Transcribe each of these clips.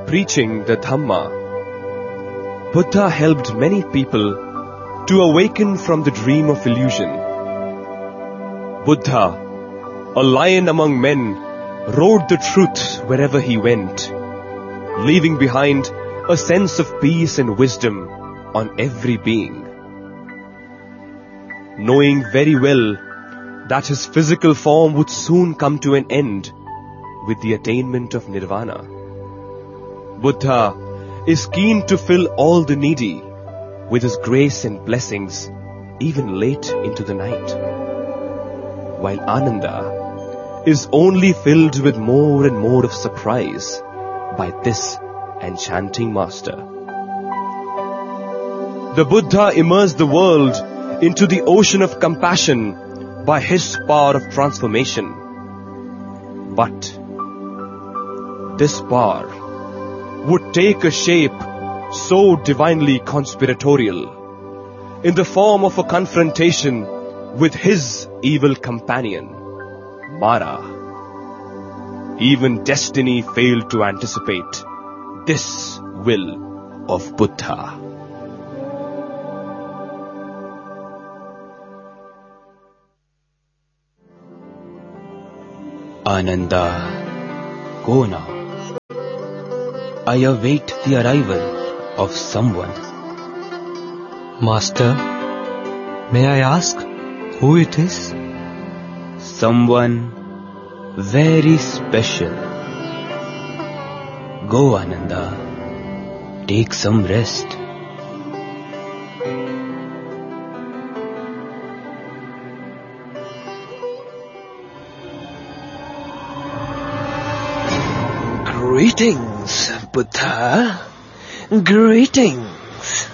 preaching the Dhamma, Buddha helped many people to awaken from the dream of illusion. Buddha, a lion among men, rode the truth wherever he went, leaving behind a sense of peace and wisdom on every being. Knowing very well that his physical form would soon come to an end with the attainment of nirvana, Buddha is keen to fill all the needy with his grace and blessings even late into the night, while Ananda is only filled with more and more of surprise by this enchanting master. The Buddha immersed the world into the ocean of compassion by his power of transformation. But this power would take a shape so divinely conspiratorial in the form of a confrontation with his evil companion, Mara. Even destiny failed to anticipate this will of Buddha. Ananda, go now. I await the arrival of someone. Master, may I ask who it is? Someone very special. Go, Ananda. Take some rest. Greetings, Buddha. Greetings.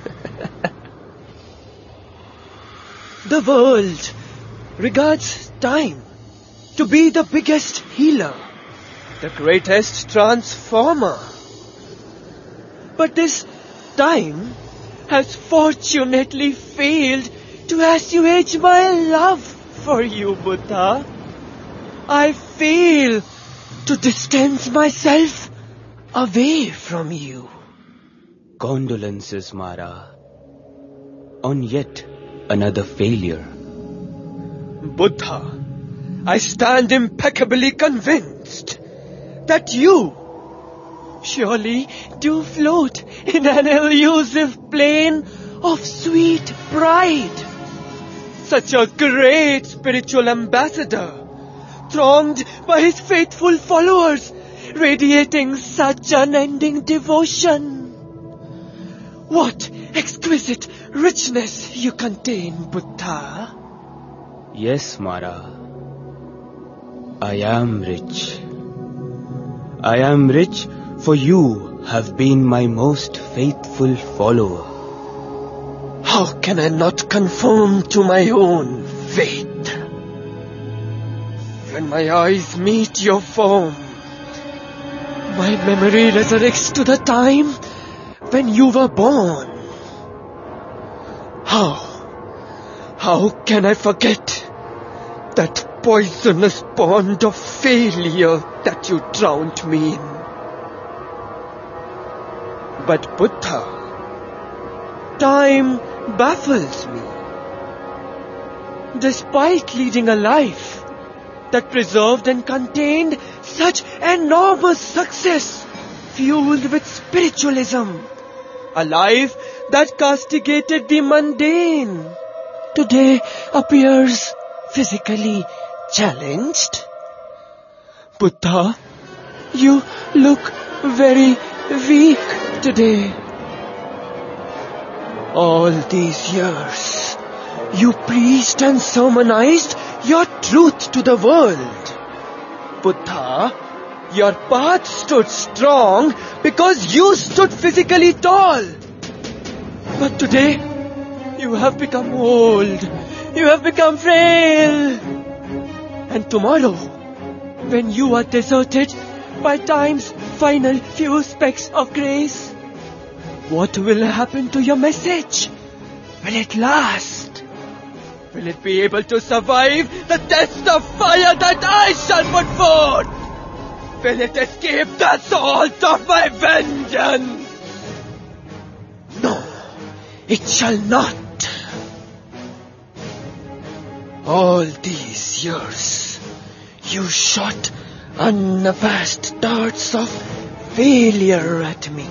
The world regards time to be the biggest healer, the greatest transformer. But this time has fortunately failed to assuage my love for you, Buddha. I fail to distance myself away from you. Condolences, Mara, on yet another failure. Buddha, I stand impeccably convinced that you surely do float in an elusive plane of sweet pride. Such a great spiritual ambassador, thronged by his faithful followers, radiating such unending devotion. What exquisite richness you contain, Buddha. Yes, Mara. I am rich. I am rich, for you have been my most faithful follower. How can I not conform to my own fate? When my eyes meet your form, my memory resurrects to the time when you were born. How can I forget that poisonous pond of failure that you drowned me in? But Buddha, time baffles me. Despite leading a life that preserved and contained such enormous success, fueled with spiritualism, a life that castigated the mundane, today appears physically challenged. Buddha, you look very weak today. All these years, you preached and sermonized your truth to the world. Buddha, your path stood strong because you stood physically tall. But today, you have become old. You have become frail. And tomorrow, when you are deserted by time's final few specks of grace, what will happen to your message? Will it last? Will it be able to survive the test of fire that I shall put forth? will it escape the assault of my vengeance? No, it shall not. All these years, you shot unabashed darts of failure at me.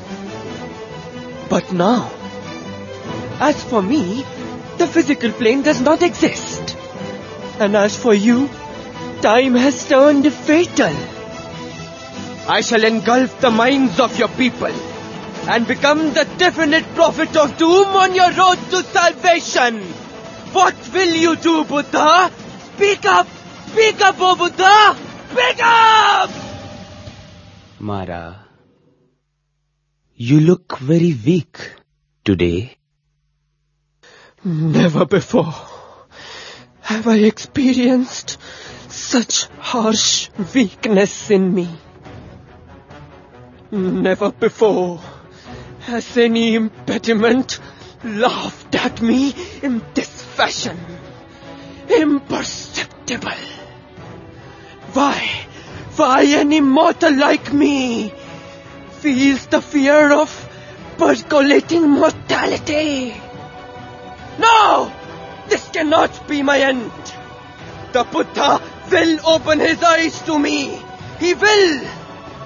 But now, as for me, the physical plane does not exist. And as for you, time has turned fatal. I shall engulf the minds of your people and become the definite prophet of doom on your road to salvation. What will you do, Buddha? Speak up! Speak up, O Buddha! Speak up! Mara, you look very weak today. Never before have I experienced such harsh weakness in me. Never before has any impediment laughed at me in this fashion. Imperceptible. Why an immortal like me feels the fear of percolating mortality? No! This cannot be my end. The Buddha will open his eyes to me. He will.